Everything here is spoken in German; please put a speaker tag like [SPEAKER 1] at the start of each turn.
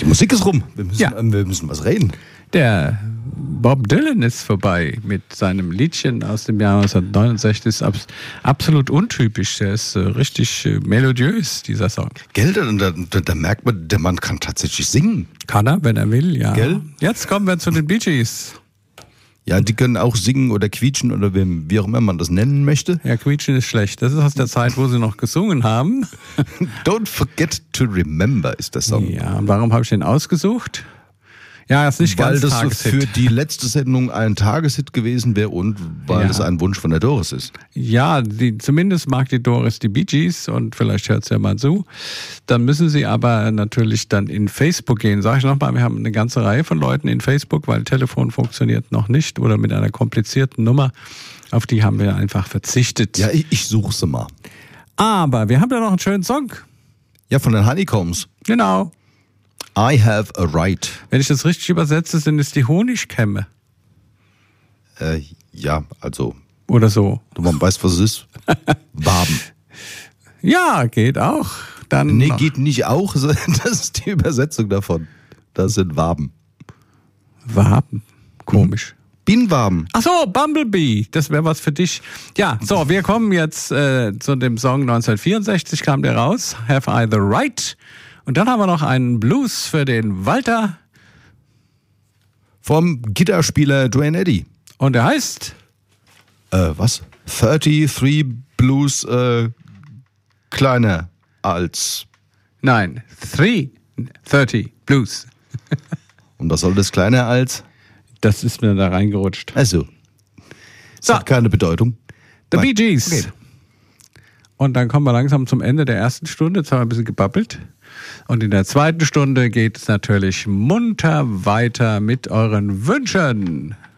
[SPEAKER 1] Die Musik ist rum. Wir müssen was reden.
[SPEAKER 2] Der Bob Dylan ist vorbei mit seinem Liedchen aus dem Jahr 1969. Ist absolut untypisch. Der ist richtig melodiös, dieser Song.
[SPEAKER 1] Gell, da merkt man, der Mann kann tatsächlich singen.
[SPEAKER 2] Kann er, wenn er will, ja.
[SPEAKER 1] Gell?
[SPEAKER 2] Jetzt kommen wir zu den Bee Gees.
[SPEAKER 1] Ja, die können auch singen oder quietschen oder wie auch immer man das nennen möchte.
[SPEAKER 2] Ja, quietschen ist schlecht. Das ist aus der Zeit, wo sie noch gesungen haben.
[SPEAKER 1] Don't Forget to Remember ist der Song.
[SPEAKER 2] Ja, und warum habe ich den ausgesucht? Ja, ist nicht
[SPEAKER 1] weil
[SPEAKER 2] ganz
[SPEAKER 1] das
[SPEAKER 2] Tageshit.
[SPEAKER 1] für die letzte Sendung ein Tageshit gewesen wäre und weil es ein Wunsch von der Doris ist.
[SPEAKER 2] Ja, zumindest mag die Doris die Bee Gees und vielleicht hört sie ja mal zu. Dann müssen sie aber natürlich dann in Facebook gehen. Sag ich nochmal, wir haben eine ganze Reihe von Leuten in Facebook, weil Telefon funktioniert noch nicht oder mit einer komplizierten Nummer. Auf die haben wir einfach verzichtet.
[SPEAKER 1] Ja, ich suche sie mal.
[SPEAKER 2] Aber wir haben da noch einen schönen Song.
[SPEAKER 1] Ja, von den Honeycombs.
[SPEAKER 2] Genau.
[SPEAKER 1] I have a right.
[SPEAKER 2] Wenn ich das richtig übersetze, sind es die Honigkämme.
[SPEAKER 1] Ja, also.
[SPEAKER 2] Oder so.
[SPEAKER 1] Man weiß, was es ist. Waben.
[SPEAKER 2] Ja, geht auch. Dann
[SPEAKER 1] nee, geht nicht auch. Das ist die Übersetzung davon. Das sind Waben.
[SPEAKER 2] Waben? Komisch.
[SPEAKER 1] Bienenwaben.
[SPEAKER 2] Ach so, Bumblebee. Das wäre was für dich. Ja, so, wir kommen jetzt zu dem Song 1964, kam der raus. Have I the Right? Und dann haben wir noch einen Blues für den Walter.
[SPEAKER 1] Vom Gitarrspieler Duane Eddy.
[SPEAKER 2] Und der heißt?
[SPEAKER 1] Was? 33 Blues kleiner als...
[SPEAKER 2] Nein, 330 Blues.
[SPEAKER 1] Und was soll das kleiner als?
[SPEAKER 2] Das ist mir da reingerutscht.
[SPEAKER 1] Also, das hat keine Bedeutung.
[SPEAKER 2] The Bee Gees. Okay. Und dann kommen wir langsam zum Ende der ersten Stunde. Jetzt haben wir ein bisschen gebabbelt. Und in der zweiten Stunde geht es natürlich munter weiter mit euren Wünschen.